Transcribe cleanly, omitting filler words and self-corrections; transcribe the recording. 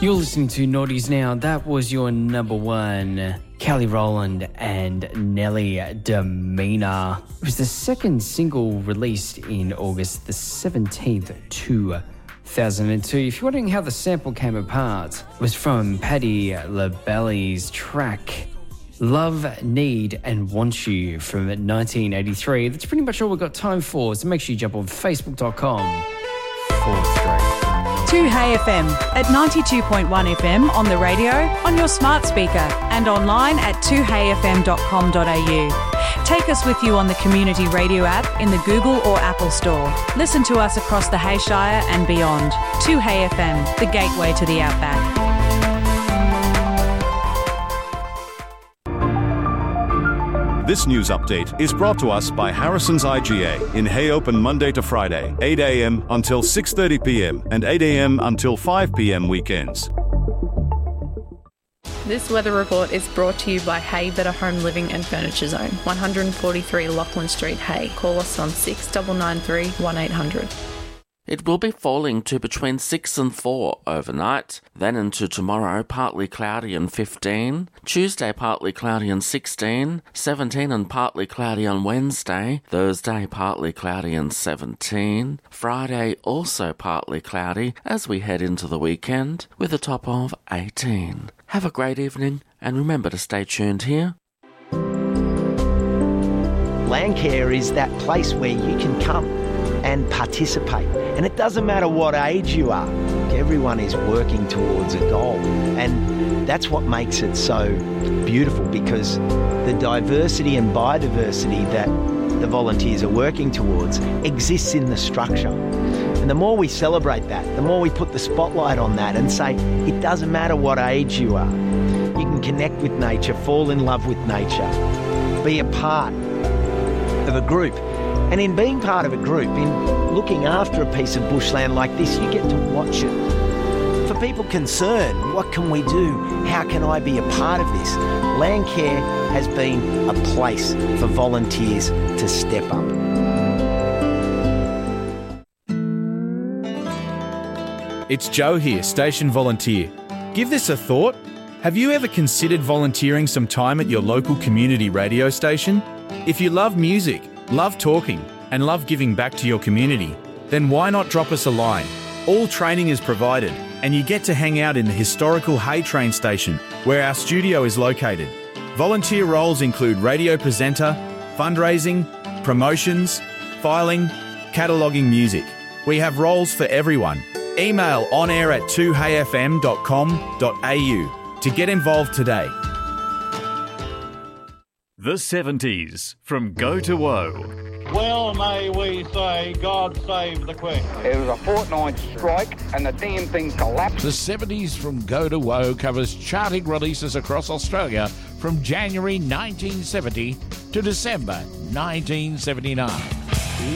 You're listening to Naughties Now. That was your number one, Kelly Rowland and Nelly Demeanor. It was the second single released in August the 17th, 2002. If you're wondering how the sample came apart, it was from Patti LaBelle's track Love, Need and Want You from 1983. That's pretty much all we've got time for, so make sure you jump on facebook.com/. 2Hey FM at 92.1 FM on the radio, on your smart speaker and online at 2heyfm.com.au. Take us with you on the Community Radio app in the Google or Apple Store. Listen to us across the Hayshire and beyond. 2Hey FM, the gateway to the outback. This news update is brought to us by Harrison's IGA in Hay Open Monday to Friday, 8 a.m. until 6:30 p.m. and 8 a.m. until 5 p.m. weekends. This weather report is brought to you by Hay Better Home Living and Furniture Zone, 143 Lachlan Street, Hay. Call us on 6993 1800. It will be falling to between 6 and 4 overnight, then into tomorrow partly cloudy and 15, Tuesday partly cloudy and 16, 17 and partly cloudy on Wednesday, Thursday partly cloudy and 17, Friday also partly cloudy as we head into the weekend with a top of 18. Have a great evening and remember to stay tuned here. Landcare is that place where you can come and participate. And it doesn't matter what age you are. Everyone is working towards a goal. And that's what makes it so beautiful, because the diversity and biodiversity that the volunteers are working towards exists in the structure. And the more we celebrate that, the more we put the spotlight on that and say, it doesn't matter what age you are. You can connect with nature, fall in love with nature, be a part of a group. And in being part of a group, in looking after a piece of bushland like this, you get to watch it. For people concerned, what can we do? How can I be a part of this? Landcare has been a place for volunteers to step up. It's Joe here, station volunteer. Give this a thought. Have you ever considered volunteering some time at your local community radio station? If you love music, love talking and love giving back to your community, then why not drop us a line? All training is provided and you get to hang out in the historical Hay train station where our studio is located. Volunteer roles include radio presenter, fundraising, promotions, filing, cataloguing music. We have roles for everyone. Email onair@2heyfm.com.au to get involved today. The 70s from Go to Woe. Well, may we say, God save the Queen. It was a fortnight strike and the damn thing collapsed. The 70s from Go to Woe covers charting releases across Australia from January 1970 to December 1979.